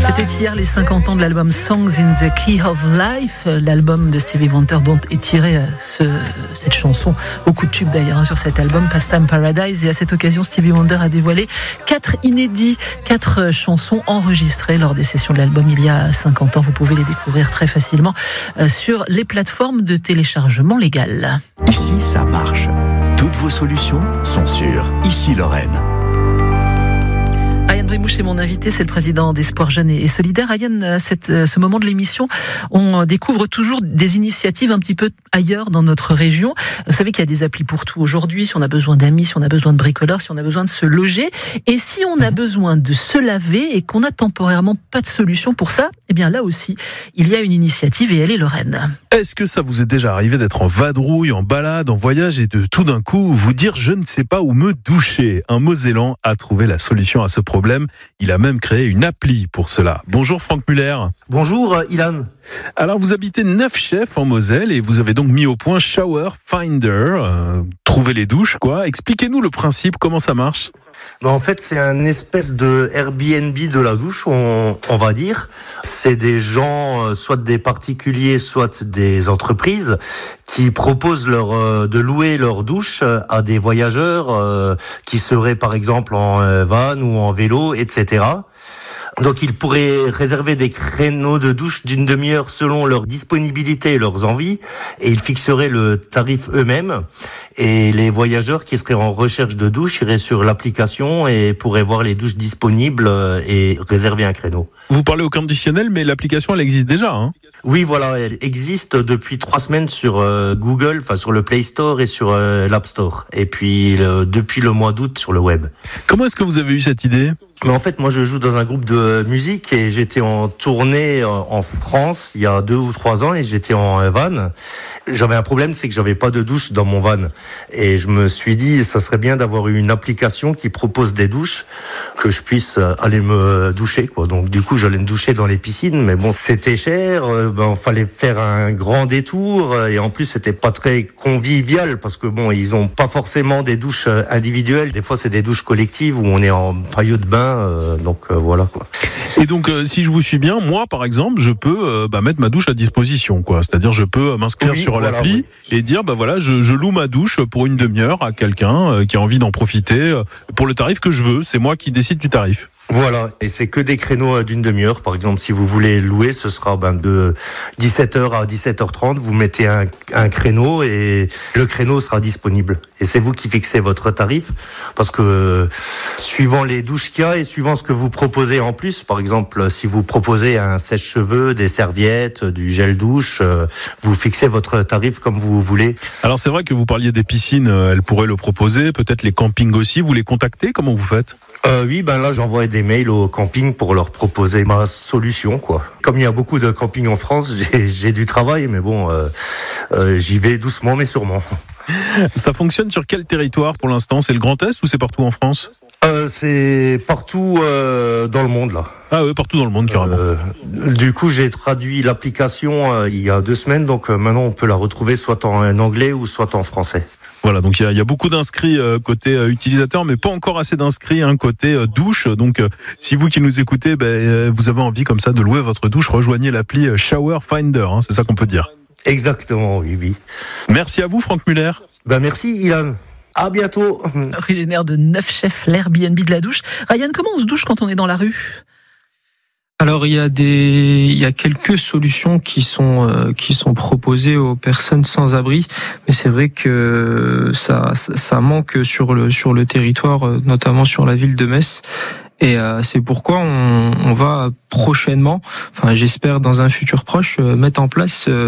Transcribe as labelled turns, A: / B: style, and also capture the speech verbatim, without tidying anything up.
A: C'était hier les cinquante ans de l'album Songs in the Key of Life, l'album de Stevie Wonder dont est tirée ce, cette chanson, beaucoup de tubes d'ailleurs sur cet album, Pastime Paradise. Et à cette occasion, Stevie Wonder a dévoilé quatre inédits, quatre chansons enregistrées lors des sessions de l'album il y a cinquante ans. Vous pouvez les découvrir très facilement sur les plateformes de téléchargement légal.
B: Ici, ça marche. Toutes vos solutions sont sur Ici Lorraine.
A: Ryan Brimouche est mon invité, c'est le président d'Espoir Jeunes et Solidaires. Ryan, à cette, ce moment de l'émission, on découvre toujours des initiatives un petit peu ailleurs dans notre région. Vous savez qu'il y a des applis pour tout aujourd'hui, si on a besoin d'amis, si on a besoin de bricoleurs, si on a besoin de se loger. Et si on a besoin de se laver et qu'on n'a temporairement pas de solution pour ça, eh bien là aussi, il y a une initiative et elle est Lorraine.
C: Est-ce que ça vous est déjà arrivé d'être en vadrouille, en balade, en voyage et de tout d'un coup vous dire « je ne sais pas où me doucher ». Un Mosellan a trouvé la solution à ce problème. Il a même créé une appli pour cela. Bonjour Franck Muller.
D: Bonjour Ilan.
C: Alors vous habitez Neufchef en Moselle et vous avez donc mis au point Shower Finder, euh, trouver les douches quoi. Expliquez-nous le principe, comment ça marche?
D: Ben en fait c'est un espèce de Airbnb de la douche, on, on va dire. C'est des gens, soit des particuliers, soit des entreprises qui proposent leur, euh, de louer leur douche à des voyageurs euh, qui seraient par exemple en euh, van ou en vélo, et cetera. Donc ils pourraient réserver des créneaux de douche d'une demi-heure selon leur disponibilité et leurs envies, et ils fixeraient le tarif eux-mêmes. Et les voyageurs qui seraient en recherche de douche iraient sur l'application et pourraient voir les douches disponibles et réserver un créneau.
C: Vous parlez au conditionnel, mais l'application elle existe déjà, hein?
D: Oui, voilà, elle existe depuis trois semaines sur euh, Google, enfin sur le Play Store et sur euh, l'App Store. Et puis le, depuis le mois d'août sur le web.
C: Comment est-ce que vous avez eu cette idée ?
D: Mais en fait, moi, je joue dans un groupe de musique et j'étais en tournée en France il y a deux ou trois ans et j'étais en van. J'avais un problème, c'est que j'avais pas de douche dans mon van. Et je me suis dit, ça serait bien d'avoir une application qui propose des douches, que je puisse aller me doucher, quoi. Donc, du coup, j'allais me doucher dans les piscines, mais bon, c'était cher, ben, fallait faire un grand détour et en plus, c'était pas très convivial parce que bon, ils ont pas forcément des douches individuelles. Des fois, c'est des douches collectives où on est en maillot de bain. Euh, donc euh, voilà quoi.
C: Et donc euh, si je vous suis bien, moi par exemple, je peux euh, bah, mettre ma douche à disposition quoi. C'est-à-dire je peux m'inscrire oui, sur voilà, l'appli oui. et dire bah voilà, je, je loue ma douche pour une demi-heure à quelqu'un euh, qui a envie d'en profiter euh, pour le tarif que je veux. C'est moi qui décide du tarif.
D: Voilà, et c'est que des créneaux d'une demi-heure. Par exemple, si vous voulez louer, ce sera ben, de dix-sept heures à dix-sept heures trente. Vous mettez un, un créneau et le créneau sera disponible. Et c'est vous qui fixez votre tarif parce que suivant les douches qu'il y a et suivant ce que vous proposez en plus, par exemple, si vous proposez un sèche-cheveux, des serviettes, du gel douche, vous fixez votre tarif comme vous voulez.
C: Alors c'est vrai que vous parliez des piscines, elles pourraient le proposer, peut-être les campings aussi. Vous les contactez? Comment vous faites?
D: Euh, oui, ben là j'envoie des mails au camping pour leur proposer ma solution, quoi. Comme il y a beaucoup de campings en France, j'ai, j'ai du travail, mais bon, euh, euh, j'y vais doucement mais sûrement.
C: Ça fonctionne sur quel territoire pour l'instant? C'est le Grand Est ou c'est partout en France?
D: euh, C'est partout euh, dans le monde, là.
C: Ah oui, partout dans le monde, carrément. Euh,
D: du coup, j'ai traduit l'application euh, il y a deux semaines, donc euh, maintenant on peut la retrouver soit en anglais ou soit en français.
C: Voilà, donc il y, y a beaucoup d'inscrits euh, côté euh, utilisateur, mais pas encore assez d'inscrits hein, côté euh, douche. Donc, euh, si vous qui nous écoutez, ben, euh, vous avez envie comme ça de louer votre douche, rejoignez l'appli euh, Shower Finder. Hein, c'est ça qu'on peut dire.
D: Exactement, oui, oui.
C: Merci à vous, Franck Muller.
D: Ben merci, Ilan. À bientôt.
A: Originaire de Neufchef, l'Airbnb de la douche. Ryan, comment on se douche quand on est dans la rue ?
E: Alors il y a des il y a quelques solutions qui sont euh, qui sont proposées aux personnes sans abri, mais c'est vrai que ça ça manque sur le sur le territoire, notamment sur la ville de Metz. Et euh, c'est pourquoi on, on va prochainement, enfin j'espère dans un futur proche, euh, mettre en place euh,